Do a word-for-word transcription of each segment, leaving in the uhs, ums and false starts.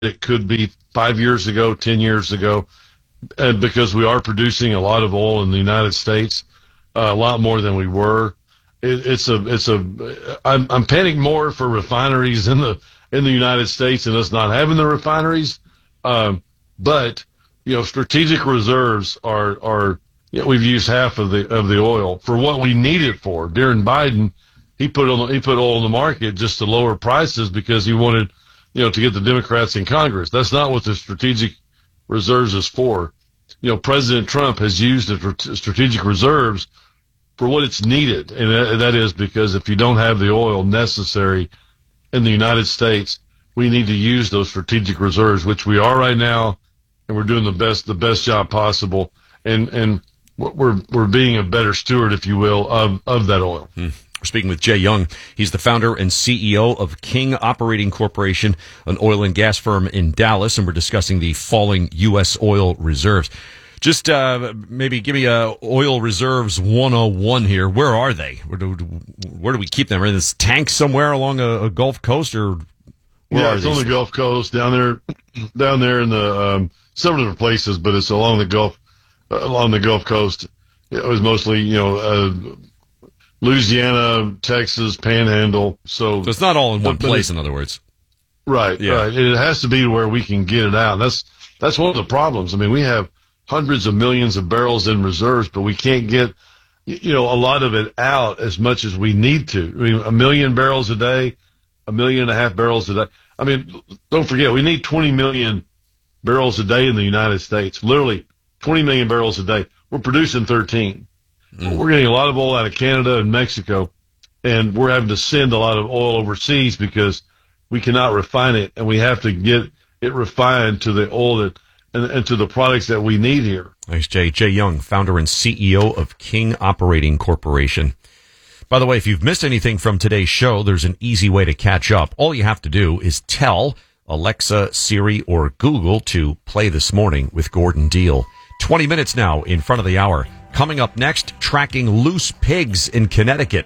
it could be five years ago, ten years ago, and because we are producing a lot of oil in the United States, uh, a lot more than we were. It, it's a, it's a. I'm, I'm panicking more for refineries in the in the United States and us not having the refineries. Um, but you know, strategic reserves are are. You know, we've used half of the of the oil for what we need it for. During Biden, he put on he put oil in the market just to lower prices because he wanted, you know, to get the Democrats in Congress. That's not what the strategic reserves is for. You know, President Trump has used the strategic reserves for what it's needed, and that is because if you don't have the oil necessary in the United States, we need to use those strategic reserves, which we are right now, and we're doing the best the best job possible. And and we're we're being a better steward, if you will, of, of that oil. Hmm. We're speaking with Jay Young. He's the founder and C E O of King Operating Corporation, an oil and gas firm in Dallas, and we're discussing the falling U S oil reserves. Just uh, maybe give me a oil reserves one oh one here. Where are they? Where do, where do we keep them? Are in this tank somewhere along a, a Gulf Coast, or where yeah, are it's these? on the Gulf Coast, down there, down there in the um, several different places, but it's along the Gulf. Along the Gulf Coast. It was mostly, you know, uh, Louisiana, Texas, Panhandle. So, so it's not all in one but, place, but in other words. Right, yeah. right. It has to be to where we can get it out. That's that's one of the problems. I mean, we have hundreds of millions of barrels in reserves, but we can't get, you know, a lot of it out as much as we need to. I mean, a million barrels a day, a million and a half barrels a day. I mean, don't forget, we need twenty million barrels a day in the United States. Literally, twenty million barrels a day. We're producing thirteen. Mm. We're getting a lot of oil out of Canada and Mexico, and we're having to send a lot of oil overseas because we cannot refine it, and we have to get it refined to the oil that and, and to the products that we need here. Thanks, Jay. Jay Young, founder and C E O of King Operating Corporation. By the way, if you've missed anything from today's show, there's an easy way to catch up. All you have to do is tell Alexa, Siri, or Google to play This Morning with Gordon Deal. twenty minutes now in front of the hour. Coming up next, tracking loose pigs in Connecticut.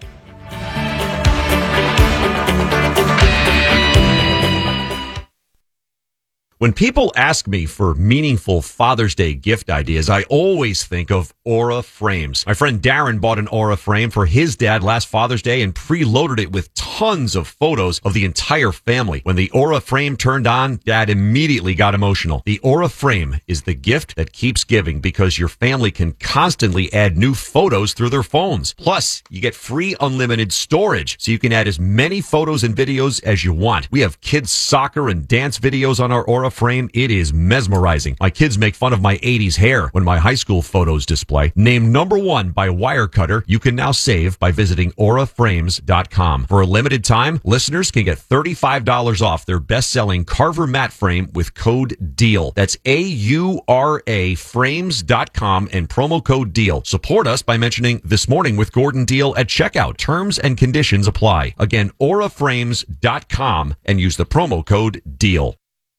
When people ask me for meaningful Father's Day gift ideas, I always think of Aura Frames. My friend Darren bought an Aura frame for his dad last Father's Day and preloaded it with tons of photos of the entire family. When the Aura frame turned on, Dad immediately got emotional. The Aura frame is the gift that keeps giving because your family can constantly add new photos through their phones. Plus, you get free unlimited storage, so you can add as many photos and videos as you want. We have kids' soccer and dance videos on our Aura frame. It is mesmerizing. My kids make fun of my eighties hair when my high school photos display. Named number one by Wirecutter, you can now save by visiting aura frames dot com. For a limited time, listeners can get thirty-five dollars off their best-selling Carver mat frame with code DEAL. That's A U R A frames dot com and promo code DEAL. Support us by mentioning This Morning with Gordon Deal at checkout. Terms and conditions apply. Again, aura frames dot com and use the promo code DEAL.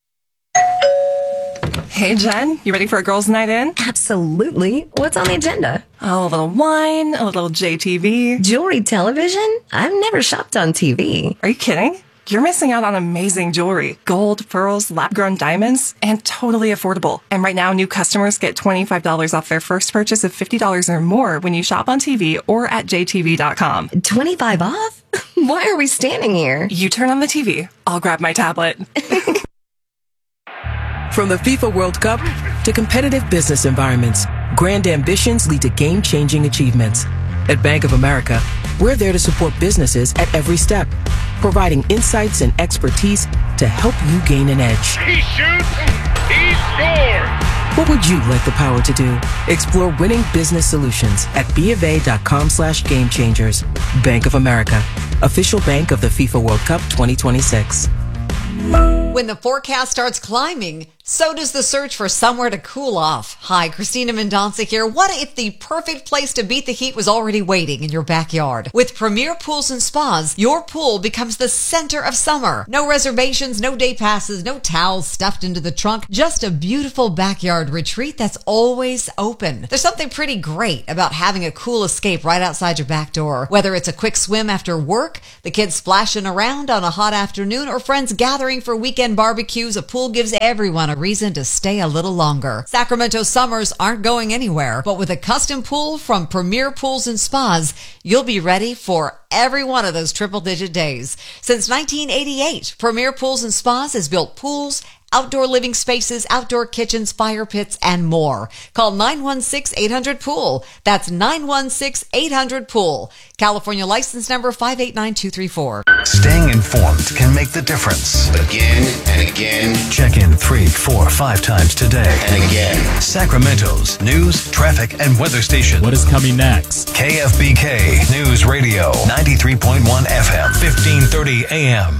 Hey, Jen, you ready for a girls' night in? Absolutely. What's on the agenda? Oh, a little wine, a little J T V. Jewelry television? I've never shopped on T V. Are you kidding? You're missing out on amazing jewelry. Gold, pearls, lab-grown diamonds, and totally affordable. And right now, new customers get twenty-five dollars off their first purchase of fifty dollars or more when you shop on T V or at j t v dot com. twenty-five off? Why are we standing here? You turn on the T V. I'll grab my tablet. From the FIFA World Cup to competitive business environments, grand ambitions lead to game-changing achievements. At Bank of America, we're there to support businesses at every step, providing insights and expertise to help you gain an edge. He shoots, he scores! What would you like the power to do? Explore winning business solutions at bofa.com slash game changers. Bank of America, official bank of the FIFA World Cup twenty twenty-six. When the forecast starts climbing, So does the search for somewhere to cool off. Hi, Christina Mendonça here. What if the perfect place to beat the heat was already waiting in your backyard? With Premier Pools and Spas, your pool becomes the center of summer. No reservations, no day passes, no towels stuffed into the trunk, just a beautiful backyard retreat that's always open. There's something pretty great about having a cool escape right outside your back door. Whether it's a quick swim after work, the kids splashing around on a hot afternoon, or friends gathering for weekend barbecues, a pool gives everyone a reason to stay a little longer. Sacramento summers aren't going anywhere, but with a custom pool from Premier Pools and Spas, you'll be ready for every one of those triple-digit days. Since nineteen eighty-eight, Premier Pools and Spas has built pools, outdoor living spaces, outdoor kitchens, fire pits, and more. Call nine one six, eight hundred, pool. That's nine one six, eight hundred, pool. California license number five eight nine two three four. Staying informed can make the difference. Again and again. Check in three, four, five times today. And again. Sacramento's news, traffic, and weather station. What is coming next? K F B K News Radio, ninety-three point one F M, fifteen thirty A M.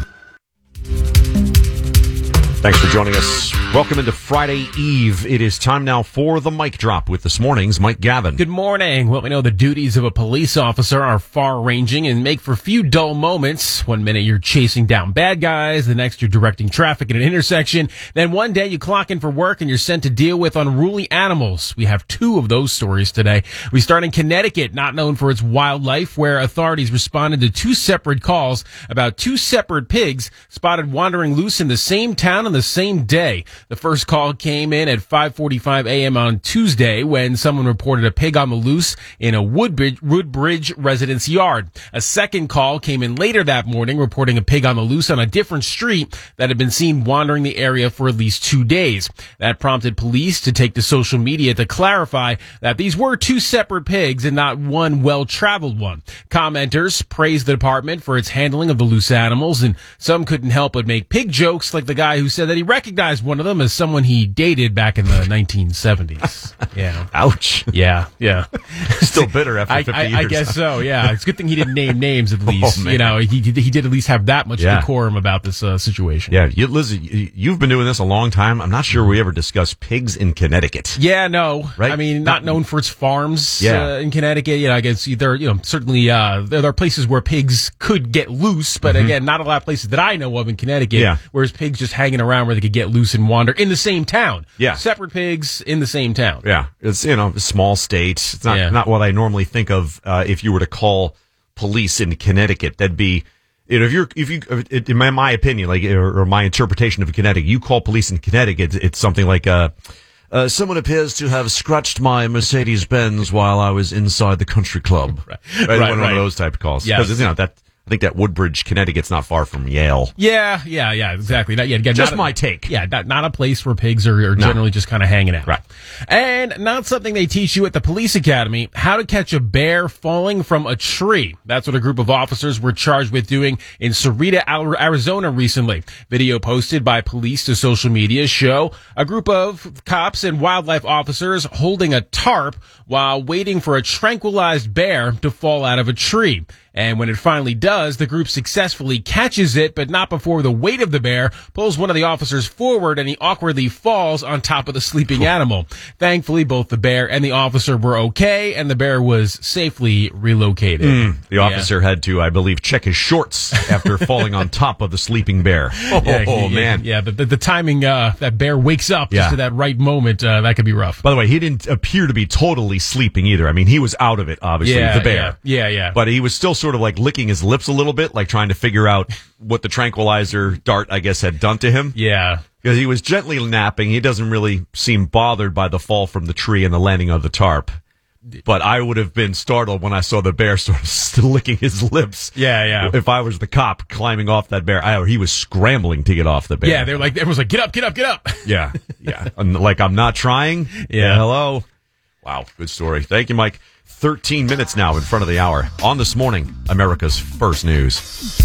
Thanks for joining us. Welcome into Friday Eve. It is time now for the mic drop with this morning's Mike Gavin. Good morning. Well, we know the duties of a police officer are far-ranging and make for few dull moments. One minute you're chasing down bad guys, the next you're directing traffic at an intersection. Then one day you clock in for work and you're sent to deal with unruly animals. We have two of those stories today. We start in Connecticut, not known for its wildlife, where authorities responded to two separate calls about two separate pigs spotted wandering loose in the same town on the same day. The first call came in at five forty-five a.m. on Tuesday when someone reported a pig on the loose in a Woodbridge, Woodbridge residence yard. A second call came in later that morning reporting a pig on the loose on a different street that had been seen wandering the area for at least two days. That prompted police to take to social media to clarify that these were two separate pigs and not one well-traveled one. Commenters praised the department for its handling of the loose animals, and some couldn't help but make pig jokes, like the guy who said that he recognized one of them as someone he dated back in the nineteen seventies. Yeah. Ouch. Yeah, yeah. Still bitter after fifty I, I, years. I guess so, yeah. It's a good thing he didn't name names at least. Oh, you know, he, he did at least have that much yeah. decorum about this uh, situation. Yeah, you, Lizzie, you've been doing this a long time. I'm not sure we ever discussed pigs in Connecticut. Yeah, no. Right? I mean, not known for its farms yeah. uh, in Connecticut. You know, I guess there, you know, certainly uh, there are places where pigs could get loose, but mm-hmm. again, not a lot of places that I know of in Connecticut, yeah. whereas pigs just hanging around where they could get loose and wander in the same town. Yeah. Separate pigs in the same town. Yeah. It's, you know, a small state. It's not, yeah. not what I normally think of uh, if you were to call police in Connecticut. That'd be, you know, if you're, if you, in my, my opinion, like, or, or my interpretation of Connecticut, you call police in Connecticut, it's, it's something like, uh, uh, someone appears to have scratched my Mercedes-Benz while I was inside the country club. right. Right, right, one right. of those type of calls. Yes. Because, you know, that, I think that Woodbridge, Connecticut's not far from Yale. Yeah, yeah, yeah, exactly. Not, yeah, again, Just not my a, take. Yeah, not, not a place where pigs are, are No. generally just kind of hanging out. Right. And not something they teach you at the police academy, how to catch a bear falling from a tree. That's what a group of officers were charged with doing in Cerrito, Arizona recently. Video posted by police to social media show a group of cops and wildlife officers holding a tarp while waiting for a tranquilized bear to fall out of a tree. And when it finally does, the group successfully catches it, but not before the weight of the bear pulls one of the officers forward and he awkwardly falls on top of the sleeping animal. Thankfully, both the bear and the officer were okay, and the bear was safely relocated. Mm, the officer yeah. had to, I believe, check his shorts after falling on top of the sleeping bear. Oh, yeah, he, oh man. Yeah, the, the, the timing, uh, that bear wakes up yeah. just to that right moment, uh, that could be rough. By the way, he didn't appear to be totally sleeping either. I mean, he was out of it, obviously, yeah, the bear. Yeah, yeah, yeah. But he was still sort of like licking his lips a little bit, like trying to figure out what the tranquilizer dart, I guess, had done to him. Yeah. Because he was gently napping. He doesn't really seem bothered by the fall from the tree and the landing of the tarp. But I would have been startled when I saw the bear sort of still licking his lips. Yeah, yeah. If I was the cop climbing off that bear, I, he was scrambling to get off the bear. Yeah, they were like, everyone's like, get up, get up, get up. Yeah, yeah. I'm, like, I'm not trying. Yeah. Hello. Wow, good story. Thank you, Mike. thirteen minutes now in front of the hour. On This Morning, America's First News.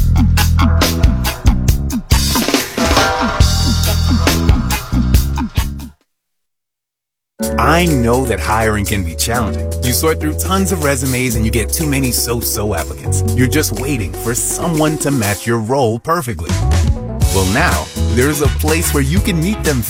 I know that hiring can be challenging. You sort through tons of resumes and you get too many so-so applicants. You're just waiting for someone to match your role perfectly. Well, now, there's a place where you can meet them